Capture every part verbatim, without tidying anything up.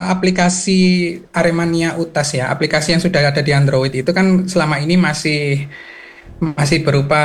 aplikasi Aremania Utas ya, aplikasi yang sudah ada di Android itu kan selama ini masih masih berupa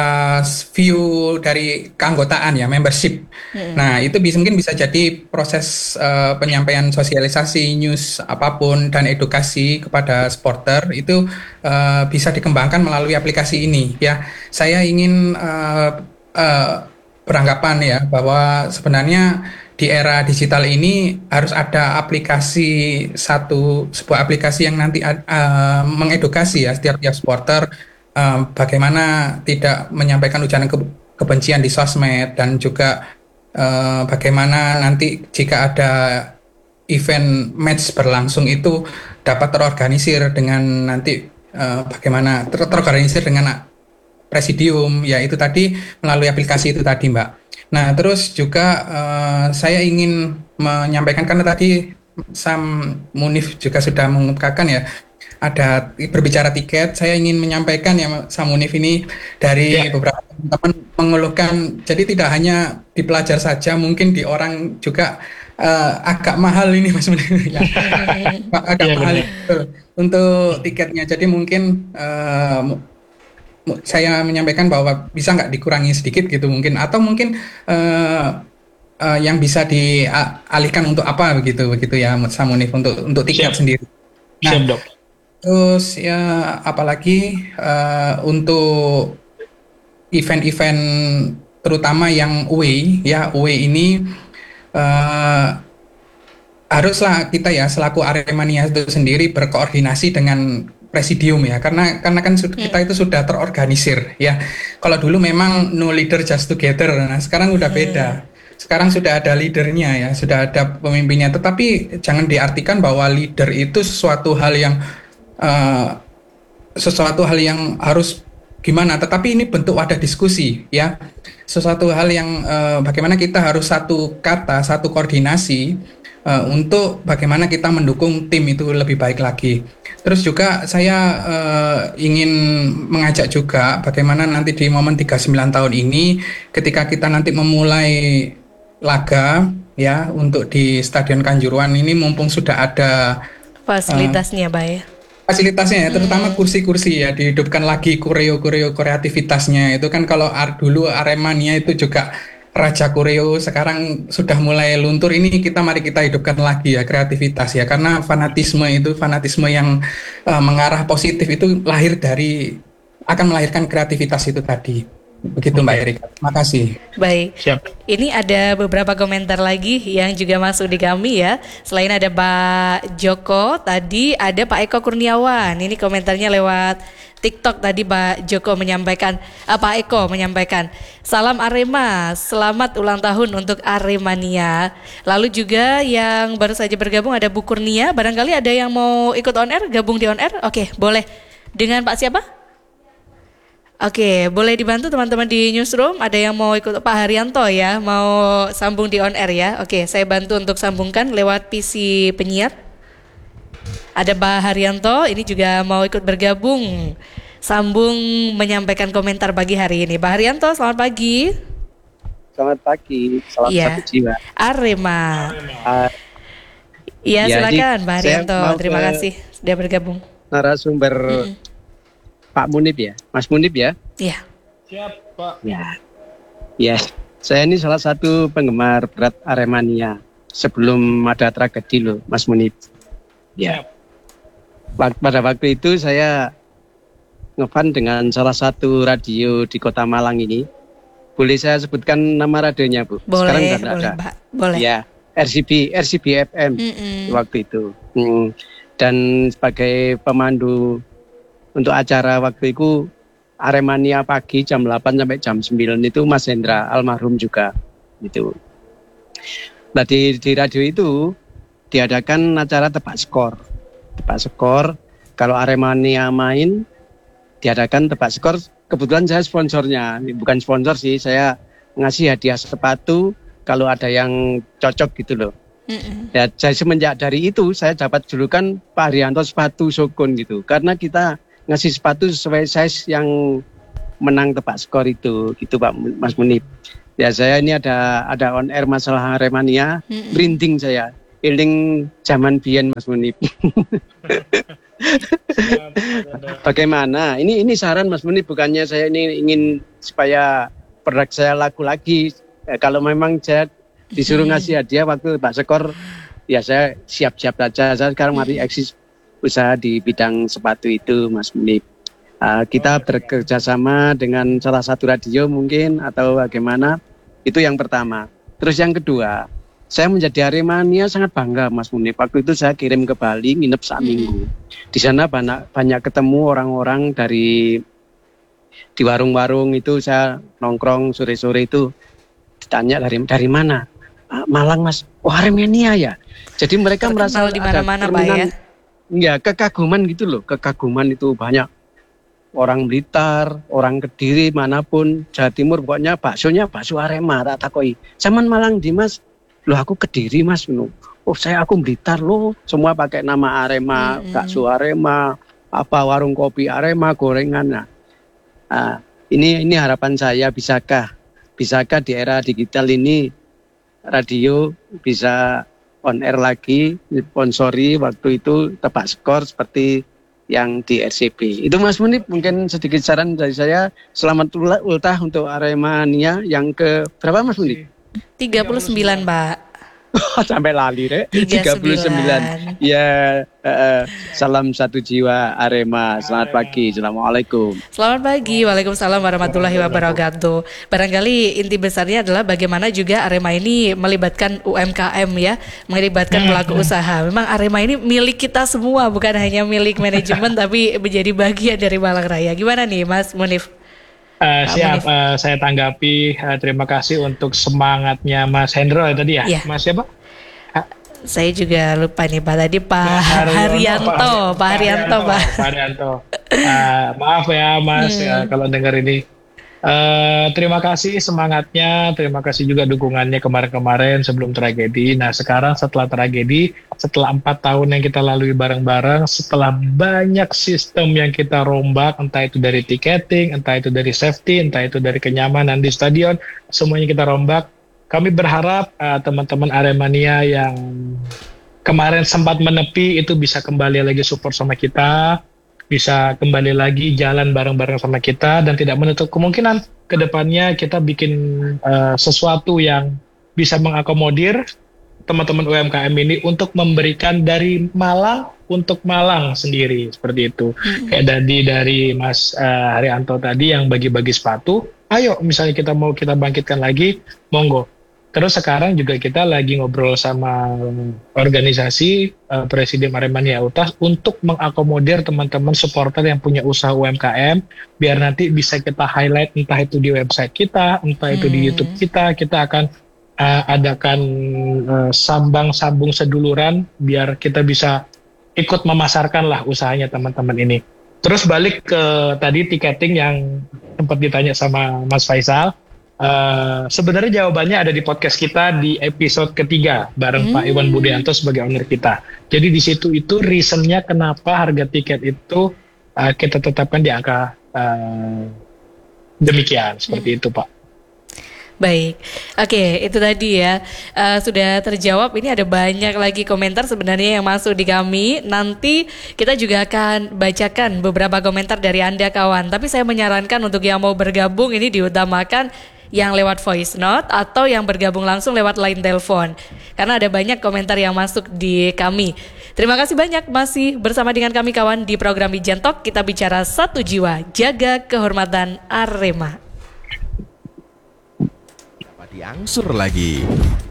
view dari keanggotaan ya, membership. Mm-mm. Nah, itu bisa mungkin bisa jadi proses eh, penyampaian sosialisasi, news apapun dan edukasi kepada supporter itu eh, bisa dikembangkan melalui aplikasi ini ya. Saya ingin eh, eh, beranggapan ya bahwa sebenarnya di era digital ini harus ada aplikasi satu sebuah aplikasi yang nanti eh, mengedukasi ya setiap tiap supporter eh, bagaimana tidak menyampaikan ujaran ke- kebencian di sosmed dan juga eh, bagaimana nanti jika ada event match berlangsung itu dapat terorganisir dengan nanti eh, bagaimana ter- terorganisir dengan presidium ya itu tadi melalui aplikasi itu tadi Mbak. Nah terus juga eh, saya ingin menyampaikan karena tadi Sam Munif juga sudah mengungkapkan ya ada berbicara tiket, saya ingin menyampaikan ya Sam Munif ini dari Ya, beberapa teman mengeluhkan, jadi tidak hanya di pelajar saja, mungkin di orang juga eh, agak mahal ini Mas Munif ya, agak iya mahal benar. itu untuk tiketnya. Jadi mungkin eh, mu- saya menyampaikan bahwa bisa nggak dikurangi sedikit gitu mungkin, atau mungkin eh, eh, yang bisa dialihkan untuk apa begitu begitu ya Sam Munif untuk untuk tiket Siap, sendiri. siap Nah, dok. terus ya apalagi eh, untuk event-event terutama yang away ya away ini eh, haruslah kita ya selaku Aremania itu sendiri berkoordinasi dengan presidium ya karena karena kan sud- kita itu sudah terorganisir ya. Kalau dulu memang no leader just together. Nah, sekarang udah beda. Sekarang sudah ada leadernya ya, sudah ada pemimpinnya. Tetapi jangan diartikan bahwa leader itu sesuatu hal yang eh, sesuatu hal yang harus gimana, tetapi ini bentuk wadah diskusi ya. Sesuatu hal yang eh, bagaimana kita harus satu kata, satu koordinasi eh, untuk bagaimana kita mendukung tim itu lebih baik lagi. Terus juga saya eh, ingin mengajak juga bagaimana nanti di momen tiga puluh sembilan tahun ini ketika kita nanti memulai laga ya untuk di Stadion Kanjuruhan ini mumpung sudah ada eh, Fasilitasnya, Mbak ya. fasilitasnya ya, terutama kursi-kursi ya, dihidupkan lagi koreo-koreo kreativitasnya. Itu kan kalau ar- dulu Aremania itu juga raja koreo, sekarang sudah mulai luntur. Ini kita mari kita hidupkan lagi ya kreativitas ya, karena fanatisme itu fanatisme yang eh, mengarah positif itu lahir dari akan melahirkan kreativitas itu tadi. Begitu Mbak Oke, Erika. Makasih. Baik. siap. Ini ada beberapa komentar lagi yang juga masuk di kami ya. Selain ada Pak Joko, tadi ada Pak Eko Kurniawan. Ini komentarnya lewat TikTok tadi Pak Joko menyampaikan, ah, Pak Eko menyampaikan, salam Arema, selamat ulang tahun untuk Aremania. Lalu juga yang baru saja bergabung ada Bu Kurnia. Barangkali ada yang mau ikut on air, gabung di on air? Oke, boleh. Dengan Pak siapa? Oke, boleh dibantu teman-teman di newsroom. Ada yang mau ikut Pak Haryanto ya, mau sambung di on air ya. Oke, saya bantu untuk sambungkan lewat P C penyiar. Ada Pak Haryanto, ini juga mau ikut bergabung, sambung menyampaikan komentar pagi hari ini. Pak Haryanto, selamat pagi. Selamat pagi, salam Iya, satu jiwa. Arema. Ah, Iya, ya, jadi silakan Pak saya Haryanto. mau Terima ke kasih sudah bergabung. narasumber Mm-mm. Pak Munib ya, Mas Munib ya. Iya. Siap, Pak. Ya, ya. Saya ini salah satu penggemar berat Aremania sebelum ada tragedi loh, Mas Munib. Ya, Siap. Wak- pada waktu itu saya ngefan dengan salah satu radio di Kota Malang ini. Boleh saya sebutkan nama radionya, Bu? Sekarang Boleh, udah nggak boleh ada. Pak. Boleh. Ya, R C B, R C B F M Mm-mm. waktu itu. Hmm. Dan sebagai pemandu untuk acara waktu itu Aremania pagi jam delapan sampai jam sembilan itu Mas Hendra almarhum juga gitu. Nah di, di radio itu diadakan acara tebak skor. Tebak skor, kalau Aremania main diadakan tebak skor. Kebetulan saya sponsornya, bukan sponsor sih, saya ngasih hadiah sepatu kalau ada yang cocok gitu loh. Mm-mm. Ya, saya semenjak dari itu saya dapat julukan Pak Haryanto sepatu sokun gitu. Karena kita ngasih sepatu sesuai size yang menang tebak skor itu, gitu Pak Mas Munib. Ya saya ini ada ada on air masalah Aremania, Mm-mm. merinding saya. eling zaman biyen Mas Munib. Bagaimana? Ini ini saran Mas Munib, bukannya saya ini ingin supaya produk saya laku lagi. Eh, kalau memang saya disuruh ngasih hadiah waktu Pak Sekor, ya saya siap-siap saja. Saya sekarang masih eksis usaha di bidang sepatu itu Mas Munib. Uh, kita bekerja sama dengan salah satu radio mungkin atau bagaimana, itu yang pertama. Terus yang kedua, saya menjadi Aremania sangat bangga Mas Munib. Waktu itu saya kirim ke Bali, nginep seminggu. Di sana banyak banyak ketemu orang-orang dari di warung-warung itu, saya nongkrong sore-sore itu ditanya dari dari mana? Malang Mas. Oh Aremania ya. Jadi mereka Terkenal merasa di mana-mana Pak ya. Ya, kekaguman gitu loh, kekaguman itu banyak. Orang Blitar, orang Kediri, manapun, Jawa Timur, pokoknya baksonya bakso Arema, tak takoi. Saman Malang di Mas, loh aku Kediri Mas. Oh saya aku Blitar loh, semua pakai nama Arema, mm-hmm. bakso Arema, apa warung kopi Arema, gorengan. Nah, nah, ini ini harapan saya, bisakah, bisakah di era digital ini radio bisa on air lagi, sponsori waktu itu Tepak Skor seperti yang di R C B. Itu Mas Munib, mungkin sedikit saran dari saya. Selamat ultah untuk Aremania yang ke berapa Mas Munib? tiga puluh sembilan Pak. Sampai lali deh. tiga puluh sembilan. Ya, uh, salam satu jiwa Arema. Selamat pagi. Assalamualaikum. Selamat pagi. Waalaikumsalam warahmatullahi wabarakatuh. Barangkali inti besarnya adalah bagaimana juga Arema ini melibatkan U M K M ya, melibatkan pelaku usaha. Memang Arema ini milik kita semua, bukan hanya milik manajemen tapi menjadi bagian dari Malang Raya. Gimana nih Mas Munif? Uh, siap, uh, saya tanggapi. Uh, terima kasih untuk semangatnya Mas Hendro ya, tadi ya, yeah. Mas siapa? Uh, saya juga lupa nih Pak tadi Pak Haryanto, Haryanto, Pak Haryanto, Pak Haryanto. Uh, maaf ya Mas hmm. ya, kalau dengar ini. Uh, terima kasih semangatnya, terima kasih juga dukungannya kemarin-kemarin sebelum tragedi. Nah sekarang setelah tragedi, setelah empat tahun yang kita lalui bareng-bareng, setelah banyak sistem yang kita rombak, entah itu dari tiketing, entah itu dari safety, entah itu dari kenyamanan di stadion, semuanya kita rombak. Kami berharap uh, teman-teman Aremania yang kemarin sempat menepi itu bisa kembali lagi support sama kita, bisa kembali lagi jalan bareng-bareng sama kita, dan tidak menutup kemungkinan ke depannya kita bikin uh, sesuatu yang bisa mengakomodir teman-teman U M K M ini untuk memberikan dari Malang untuk Malang sendiri, seperti itu. Mm-hmm. Kayak tadi dari Mas uh, Haryanto tadi yang bagi-bagi sepatu, ayo misalnya kita mau kita bangkitkan lagi, monggo. Terus sekarang juga kita lagi ngobrol sama organisasi uh, Presiden Aremania Utas untuk mengakomodir teman-teman supporter yang punya usaha U M K M, biar nanti bisa kita highlight entah itu di website kita, entah itu hmm. di YouTube kita. Kita akan uh, adakan uh, sambang-sambung seduluran biar kita bisa ikut memasarkan lah usahanya teman-teman ini. Terus balik ke tadi tiketing yang sempat ditanya sama Mas Faisal. Uh, sebenarnya jawabannya ada di podcast kita di episode ketiga bareng hmm. Pak Iwan Budianto sebagai owner kita. Jadi di situ itu reasonnya kenapa harga tiket itu uh, kita tetapkan di angka uh, demikian, seperti hmm. itu Pak. Baik, oke okay, itu tadi ya uh, sudah terjawab. Ini ada banyak lagi komentar sebenarnya yang masuk di kami. Nanti kita juga akan bacakan beberapa komentar dari Anda kawan. Tapi saya menyarankan untuk yang mau bergabung ini diutamakan yang lewat voice note atau yang bergabung langsung lewat line telepon. Karena ada banyak komentar yang masuk di kami. Terima kasih banyak masih bersama dengan kami kawan di program Bijan Talk. Kita bicara satu jiwa, jaga kehormatan Arema. Diangsur lagi.